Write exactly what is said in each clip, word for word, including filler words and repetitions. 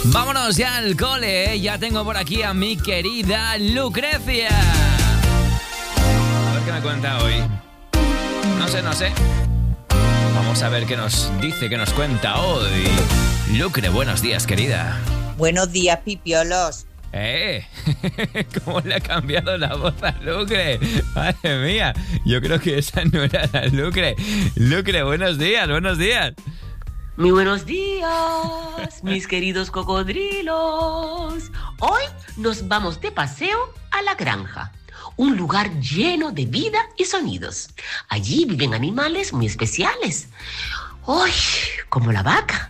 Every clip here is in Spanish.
Vámonos ya al cole, ¿eh? Ya tengo por aquí a mi querida Lucrecia. A ver qué me cuenta hoy. No sé, no sé. Vamos a ver qué nos dice, qué nos cuenta hoy. Lucre, buenos días, querida. Buenos días, pipiolos. ¡Eh! ¿Cómo le ha cambiado la voz a Lucre? Madre mía, yo creo que esa no era la Lucre. Lucre, buenos días, buenos días. Muy buenos días, mis queridos cocodrilos. Hoy nos vamos de paseo a la granja, un lugar lleno de vida y sonidos. Allí viven animales muy especiales. ¡Uy! Como la vaca.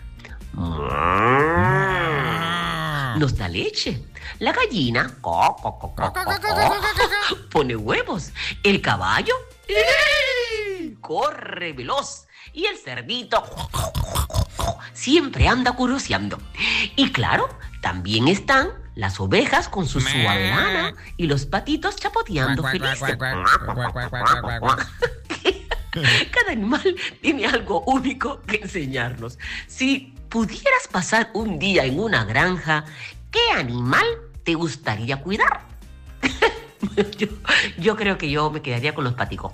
Nos da leche. La gallina co, co, co, co, co, co, pone huevos. El caballo corre veloz. Y el cerdito siempre anda curioseando. Y claro, también están las ovejas con su suave lana y los patitos chapoteando felices. Cada animal tiene algo único que enseñarnos. Si pudieras pasar un día en una granja, ¿qué animal te gustaría cuidar? yo, yo creo que yo me quedaría con los paticos.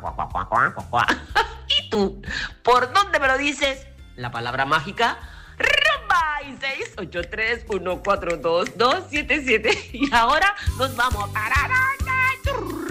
¿Y tú? ¿Por dónde me lo dices? La palabra mágica rumba y seis ocho tres uno cuatro dos dos siete siete. Y ahora nos vamos.